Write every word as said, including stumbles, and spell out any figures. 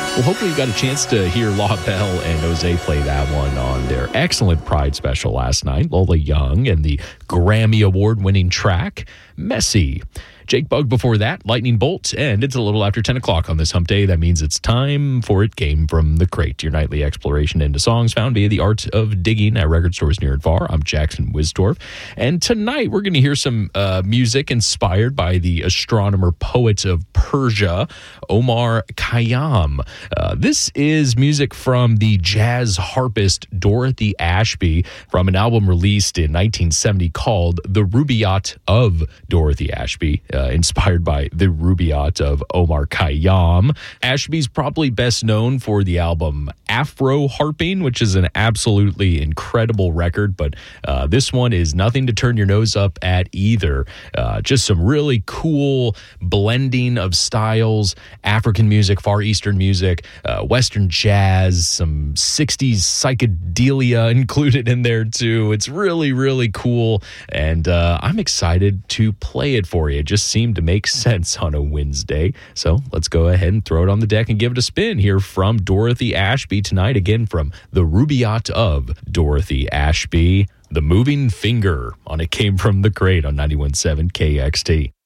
Well, hopefully you got a chance to hear La Belle and Jose play that one on their excellent Pride special last night. Lola Young and the Grammy Award-winning track, Messy. Jake Bugg before that, Lightning Bolt, and it's a little after ten o'clock on this hump day. That means it's time for It Came From the Crate, your nightly exploration into songs found via the art of digging at record stores near and far. I'm Jackson Wisdorf, and tonight we're going to hear some uh, music inspired by the astronomer poet of Persia, Omar Khayyam. Uh, this is music from the jazz harpist Dorothy Ashby from an album released in nineteen seventy called The Rubaiyat of Dorothy Ashby. Uh, inspired by the Rubaiyat of Omar Khayyam. Ashby's probably best known for the album Afro Harping, which is an absolutely incredible record, but uh, this one is nothing to turn your nose up at either. Uh, just some really cool blending of styles, African music, Far Eastern music, uh, Western jazz, some sixties psychedelia included in there too. It's really, really cool, and uh, I'm excited to play it for you. It just seemed to make sense on a Wednesday. So let's go ahead and throw it on the deck and give it a spin here from Dorothy Ashby tonight, again from the Rubaiyat of Dorothy Ashby, The Moving Finger on It Came From the Crate on ninety-one point seven K X T.